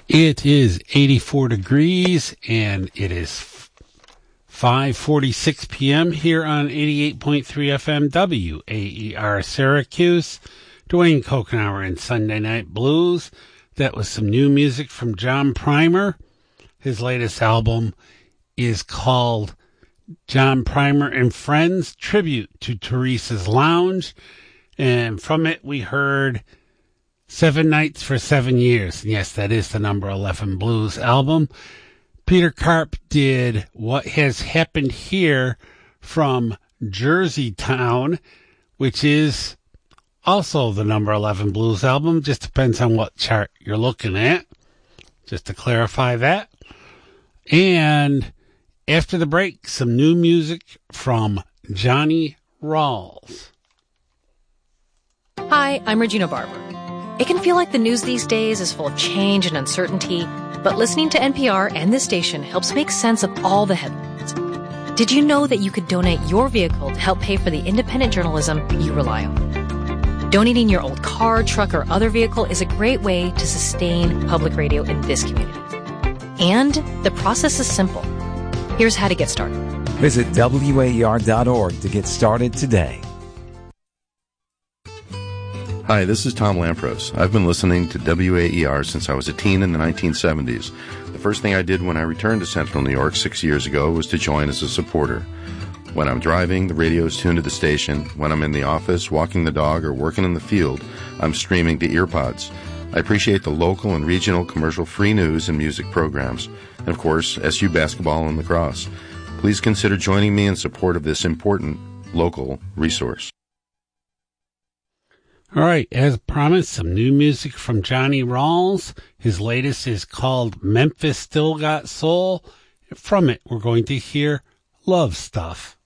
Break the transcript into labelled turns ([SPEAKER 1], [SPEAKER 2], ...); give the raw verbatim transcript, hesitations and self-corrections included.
[SPEAKER 1] It is eighty-four degrees, and it is five forty-six p.m. here on eighty-eight point three F M W A E R Syracuse. Dwayne Kokenauer and Sunday Night Blues. That was some new music from John Primer. His latest album is called John Primer and Friends, Tribute to Teresa's Lounge. And from it, we heard Seven Nights for Seven Years. And yes, that is the number eleven Blues album. Peter Karp did What Has Happened Here from Jersey Town, which is also the number eleven Blues album. Just depends on what chart you're looking at, just to clarify that. And after the break, some new music from Johnny Rawls.
[SPEAKER 2] Hi, I'm Regina Barber. It can feel like the news these days is full of change and uncertainty, but listening to N P R and this station helps make sense of all the headlines. Did you know that you could donate your vehicle to help pay for the independent journalism you rely on? Donating your old car, truck, or other vehicle is a great way to sustain public radio in this community. And the process is simple. Here's how to get started.
[SPEAKER 3] Visit W A E R dot org to get started today.
[SPEAKER 4] Hi, this is Tom Lampros. I've been listening to W A E R since I was a teen in the nineteen seventies. The first thing I did when I returned to Central New York six years ago was to join as a supporter. When I'm driving, the radio is tuned to the station. When I'm in the office, walking the dog, or working in the field, I'm streaming to earpods. I appreciate the local and regional commercial-free news and music programs. And, of course, S U basketball and lacrosse. Please consider joining me in support of this important local resource.
[SPEAKER 1] All right, as promised, some new music from Johnny Rawls. His latest is called Memphis Still Got Soul. From it, we're going to hear Love Stuff.